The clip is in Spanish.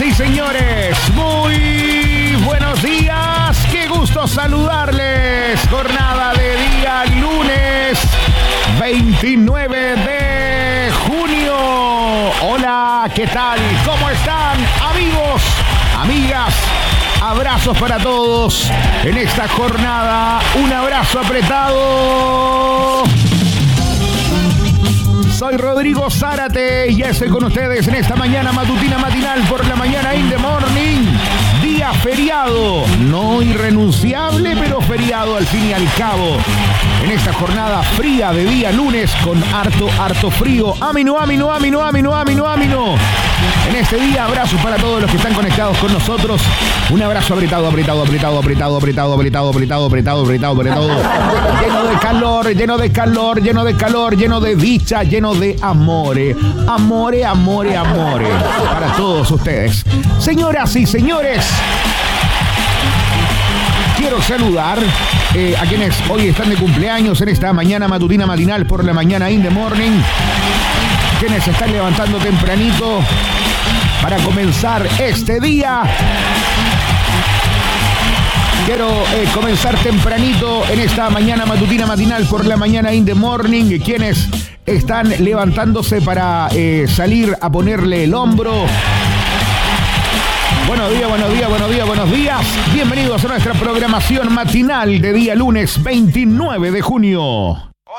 Señoras y señores, muy buenos días. Qué gusto saludarles. Jornada de día lunes 29 de junio. Hola, ¿qué tal? ¿Cómo están, amigos, amigas? Abrazos para todos en esta jornada. Un abrazo apretado. Soy Rodrigo Zárate y ya estoy con ustedes en esta mañana matutina matinal por la mañana in the morning. Día feriado, no irrenunciable, pero feriado al fin y al cabo. En esta jornada fría de día lunes con harto frío. Amino. En este día, abrazos para todos los que están conectados con nosotros. Un abrazo apretado. Lleno de calor, lleno de dicha, lleno de amore. Amore. Para todos ustedes. Señoras y señores, quiero saludar a quienes hoy están de cumpleaños en esta mañana matutina matinal por la mañana in the morning. Quienes se están levantando tempranito para comenzar este día. Quiero comenzar tempranito en esta mañana matutina matinal por la mañana in the morning. Quienes están levantándose para salir a ponerle el hombro. Buenos días. Bienvenidos a nuestra programación matinal de día lunes 29 de junio.